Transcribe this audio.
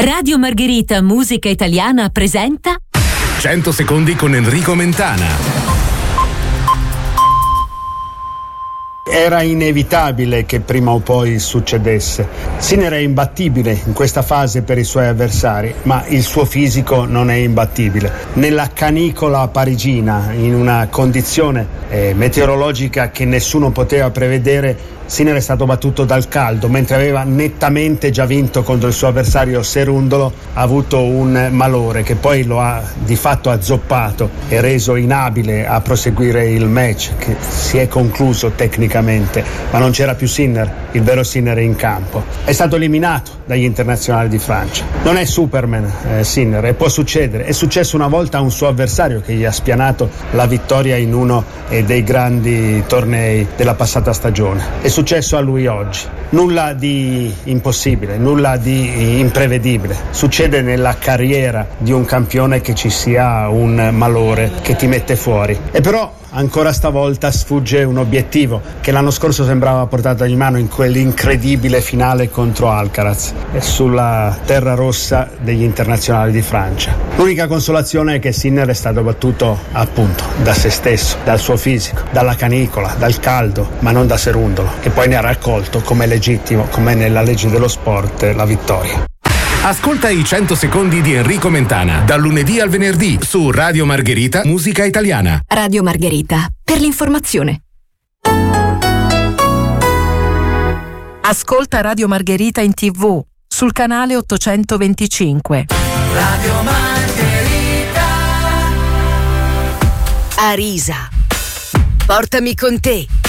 Radio Margherita Musica Italiana presenta 100 secondi con Enrico Mentana. Era inevitabile che prima o poi succedesse. Sinner è imbattibile in questa fase per i suoi avversari, ma il suo fisico non è imbattibile. Nella canicola parigina, in una condizione meteorologica che nessuno poteva prevedere, Sinner è stato battuto dal caldo, mentre aveva nettamente già vinto contro il suo avversario Cerundolo. Ha avuto un malore che poi lo ha di fatto azzoppato e reso inabile a proseguire il match, che si è concluso tecnicamente, ma non c'era più Sinner, il vero Sinner è in campo. È stato eliminato dagli internazionali di Francia. Non è Superman Sinner, e può succedere. È successo una volta a un suo avversario che gli ha spianato la vittoria in uno dei grandi tornei della passata stagione. È successo a lui oggi. Nulla di impossibile, nulla di imprevedibile. Succede nella carriera di un campione che ci sia un malore che ti mette fuori. E però ancora stavolta sfugge un obiettivo che l'anno scorso sembrava a portata di mano in quell'incredibile finale contro Alcaraz sulla terra rossa degli internazionali di Francia. L'unica consolazione è che Sinner è stato battuto appunto da se stesso, dal suo fisico, dalla canicola, dal caldo, ma non da Cerundolo, che poi ne ha raccolto, come legittimo, come nella legge dello sport, la vittoria. Ascolta i 100 secondi di Enrico Mentana, dal lunedì al venerdì su Radio Margherita Musica Italiana. Radio Margherita, per l'informazione. Ascolta Radio Margherita in TV sul canale 825. Radio Margherita. Arisa, portami con te.